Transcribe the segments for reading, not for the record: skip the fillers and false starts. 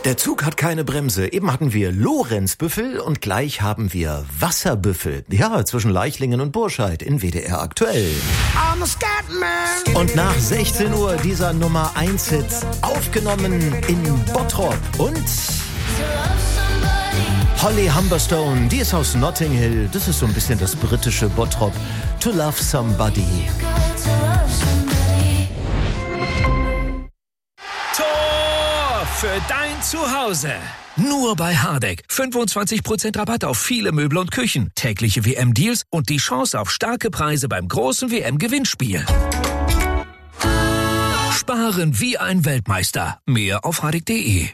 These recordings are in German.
Der Zug hat keine Bremse. Eben hatten wir Lorenzbüffel und gleich haben wir Wasserbüffel. Ja, zwischen Leichlingen und Burscheid in WDR aktuell. Und nach 16 Uhr dieser Nummer 1 Hit, aufgenommen in Bottrop. Und Holly Humberstone, die ist aus Notting Hill. Das ist so ein bisschen das britische Bottrop. To Love Somebody. Für dein Zuhause. Nur bei Hardegg. 25% Rabatt auf viele Möbel und Küchen. Tägliche WM-Deals und die Chance auf starke Preise beim großen WM-Gewinnspiel. Sparen wie ein Weltmeister. Mehr auf hardegg.de.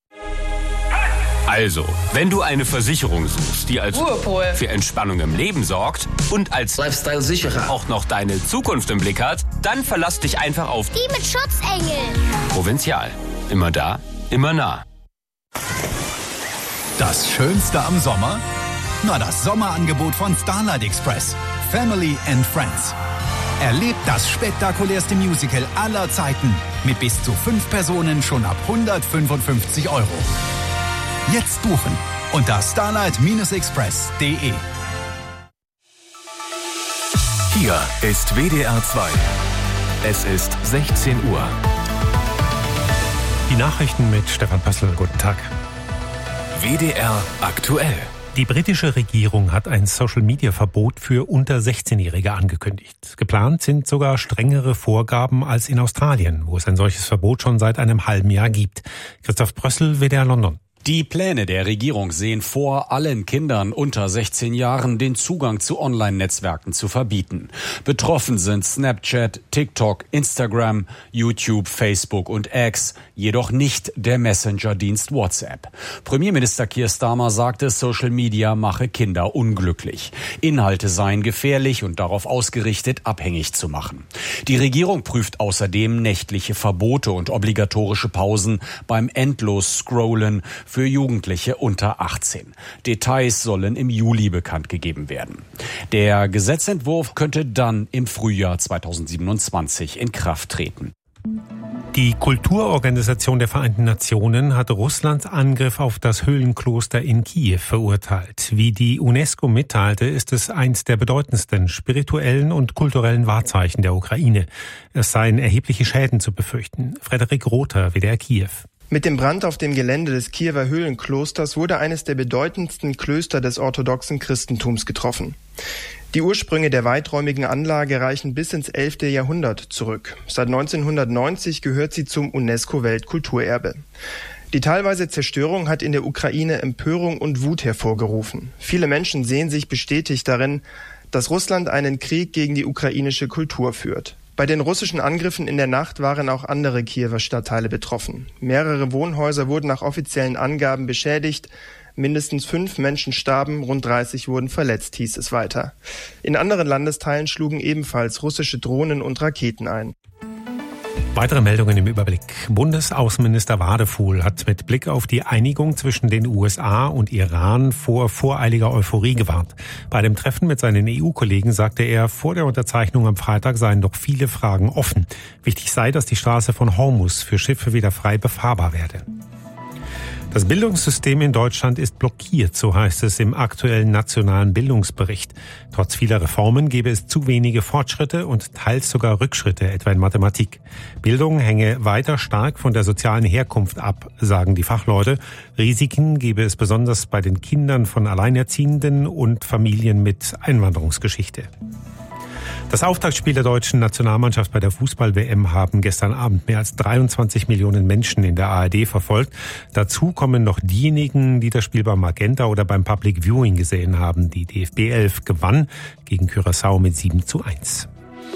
Also, wenn du eine Versicherung suchst, die als Ruhepol für Entspannung im Leben sorgt und als Lifestyle-Sicherer auch noch deine Zukunft im Blick hat, dann verlass dich einfach auf die mit Schutzengel. Provinzial. Immer da, immer nah. Das Schönste am Sommer? Na, das Sommerangebot von Starlight Express. Family and Friends. Erlebt das spektakulärste Musical aller Zeiten mit bis zu 5 Personen schon ab 155 €. Jetzt buchen unter starlight-express.de. Hier ist WDR 2. Es ist 16 Uhr. Die Nachrichten mit Stefan Pössl. Guten Tag. WDR aktuell. Die britische Regierung hat ein Social-Media-Verbot für unter 16-Jährige angekündigt. Geplant sind sogar strengere Vorgaben als in Australien, wo es ein solches Verbot schon seit einem halben Jahr gibt. Christoph Brössel, WDR London. Die Pläne der Regierung sehen vor, allen Kindern unter 16 Jahren den Zugang zu Online-Netzwerken zu verbieten. Betroffen sind Snapchat, TikTok, Instagram, YouTube, Facebook und X, jedoch nicht der Messenger-Dienst WhatsApp. Premierminister Keir Starmer sagte, Social Media mache Kinder unglücklich. Inhalte seien gefährlich und darauf ausgerichtet, abhängig zu machen. Die Regierung prüft außerdem nächtliche Verbote und obligatorische Pausen beim Endlos-Scrollen für Jugendliche unter 18. Details sollen im Juli bekannt gegeben werden. Der Gesetzentwurf könnte dann im Frühjahr 2027 in Kraft treten. Die Kulturorganisation der Vereinten Nationen hat Russlands Angriff auf das Höhlenkloster in Kiew verurteilt. Wie die UNESCO mitteilte, ist es eins der bedeutendsten spirituellen und kulturellen Wahrzeichen der Ukraine. Es seien erhebliche Schäden zu befürchten. Frederik Rother, WDR Kiew. Mit dem Brand auf dem Gelände des Kiewer Höhlenklosters wurde eines der bedeutendsten Klöster des orthodoxen Christentums getroffen. Die Ursprünge der weiträumigen Anlage reichen bis ins 11. Jahrhundert zurück. Seit 1990 gehört sie zum UNESCO-Weltkulturerbe. Die teilweise Zerstörung hat in der Ukraine Empörung und Wut hervorgerufen. Viele Menschen sehen sich bestätigt darin, dass Russland einen Krieg gegen die ukrainische Kultur führt. Bei den russischen Angriffen in der Nacht waren auch andere Kiewer Stadtteile betroffen. Mehrere Wohnhäuser wurden nach offiziellen Angaben beschädigt. Mindestens 5 Menschen starben, rund 30 wurden verletzt, hieß es weiter. In anderen Landesteilen schlugen ebenfalls russische Drohnen und Raketen ein. Weitere Meldungen im Überblick. Bundesaußenminister Wadefuhl hat mit Blick auf die Einigung zwischen den USA und Iran vor voreiliger Euphorie gewarnt. Bei dem Treffen mit seinen EU-Kollegen sagte er, vor der Unterzeichnung am Freitag seien noch viele Fragen offen. Wichtig sei, dass die Straße von Hormuz für Schiffe wieder frei befahrbar werde. Das Bildungssystem in Deutschland ist blockiert, so heißt es im aktuellen nationalen Bildungsbericht. Trotz vieler Reformen gebe es zu wenige Fortschritte und teils sogar Rückschritte, etwa in Mathematik. Bildung hänge weiter stark von der sozialen Herkunft ab, sagen die Fachleute. Risiken gebe es besonders bei den Kindern von Alleinerziehenden und Familien mit Einwanderungsgeschichte. Das Auftaktspiel der deutschen Nationalmannschaft bei der Fußball-WM haben gestern Abend mehr als 23 Millionen Menschen in der ARD verfolgt. Dazu kommen noch diejenigen, die das Spiel beim Magenta oder beim Public Viewing gesehen haben. Die DFB 11 gewann gegen Curaçao mit 7:1.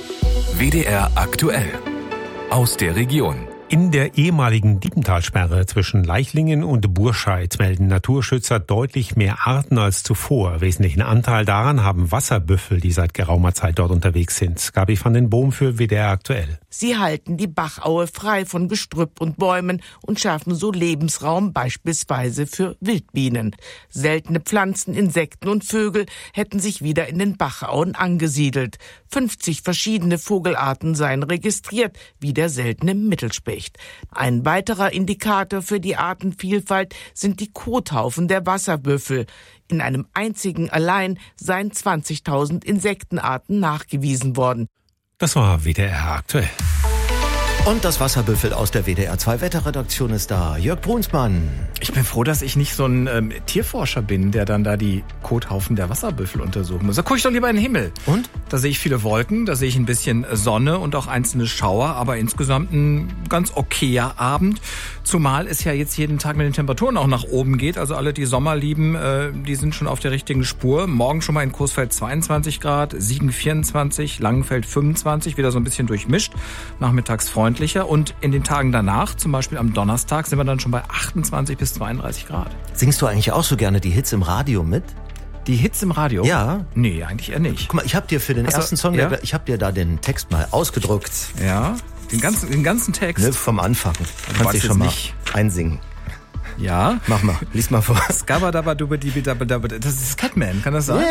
WDR aktuell. Aus der Region. In der ehemaligen Diepentalsperre zwischen Leichlingen und Burscheid melden Naturschützer deutlich mehr Arten als zuvor. Wesentlichen Anteil daran haben Wasserbüffel, die seit geraumer Zeit dort unterwegs sind. Gabi van den Boom für WDR aktuell. Sie halten die Bachaue frei von Gestrüpp und Bäumen und schaffen so Lebensraum beispielsweise für Wildbienen. Seltene Pflanzen, Insekten und Vögel hätten sich wieder in den Bachauen angesiedelt. 50 verschiedene Vogelarten seien registriert, wie der seltene Mittelspecht. erreicht. Ein weiterer Indikator für die Artenvielfalt sind die Kothaufen der Wasserbüffel. In einem einzigen allein seien 20.000 Insektenarten nachgewiesen worden. Das war WDR aktuell. Und das Wasserbüffel aus der WDR 2 Wetterredaktion ist da. Jörg Brunsmann. Ich bin froh, dass ich nicht so ein Tierforscher bin, der dann da die Kothaufen der Wasserbüffel untersuchen muss. Da gucke ich doch lieber in den Himmel. Und? Da sehe ich viele Wolken, da sehe ich ein bisschen Sonne und auch einzelne Schauer, aber insgesamt ein ganz okayer Abend. Zumal es ja jetzt jeden Tag mit den Temperaturen auch nach oben geht. Also alle, die Sommer lieben, die sind schon auf der richtigen Spur. Morgen schon mal in Coesfeld 22 Grad, Siegen 24, Langenfeld 25, wieder so ein bisschen durchmischt. Nachmittags freundlicher. Und in den Tagen danach, zum Beispiel am Donnerstag, sind wir dann schon bei 28 bis 32 Grad. Singst du eigentlich auch so gerne die Hits im Radio mit? Die Hits im Radio? Ja. Nee, eigentlich eher nicht. Guck mal, ich habe dir für den ersten Song, ja? ich habe dir da den Text mal ausgedruckt. Ja, den ganzen Text. Ne, vom Anfang. Du kannst dich schon mal einsingen. Ja? Mach mal, lies mal vor. Das ist Catman, kann das sein?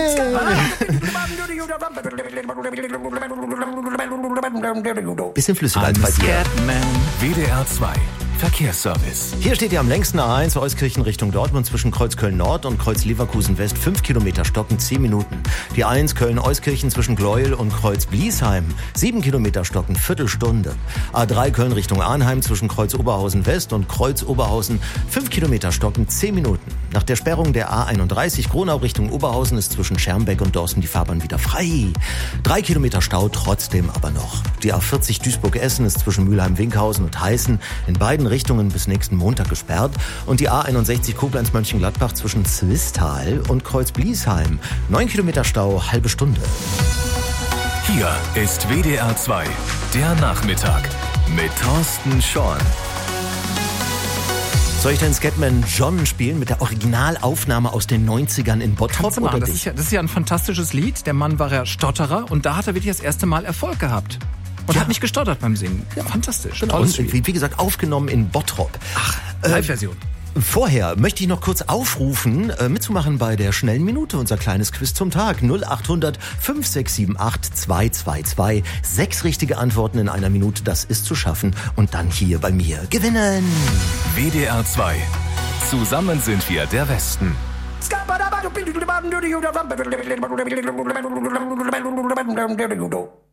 Bisschen flüssiger als bei dir. WDR 2 Verkehrsservice. Hier steht ihr am längsten A1 Euskirchen Richtung Dortmund zwischen Kreuz Köln Nord und Kreuz Leverkusen West 5 Kilometer stocken 10 Minuten. Die A1 Köln Euskirchen zwischen Gleuel und Kreuz Bliesheim 7 Kilometer stocken Viertelstunde. A3 Köln Richtung Arnheim zwischen Kreuz Oberhausen West und Kreuz Oberhausen 5 Kilometer stocken 10 Minuten. Nach der Sperrung der A31 Gronau Richtung Oberhausen ist zwischen Schermbeck und Dorsten die Fahrbahn wieder frei. 3 Kilometer Stau trotzdem aber noch. Die A40 Duisburg-Essen ist zwischen Mülheim-Winkhausen und Heißen in beiden Richtungen bis nächsten Montag gesperrt. Und die A61 Koblenz-Mönchengladbach zwischen Zwistal und Kreuz Bliesheim 9 Kilometer Stau, halbe Stunde. Hier ist WDR 2, der Nachmittag mit Thorsten Schorn. Soll ich denn Scatman John spielen mit der Originalaufnahme aus den 90ern in Bottrop oder das ist ja ein fantastisches Lied. Der Mann war ja Stotterer und da hat er wirklich das erste Mal Erfolg gehabt. Und hat nicht gestottert beim Singen. Ja, fantastisch. Genau. Und wie gesagt, aufgenommen in Bottrop. Ach, Live-Version. Vorher möchte ich noch kurz aufrufen, mitzumachen bei der schnellen Minute, unser kleines Quiz zum Tag. 0800 5678 222. 6 richtige Antworten in einer Minute, das ist zu schaffen. Und dann hier bei mir gewinnen. WDR 2. Zusammen sind wir der Westen. Skabba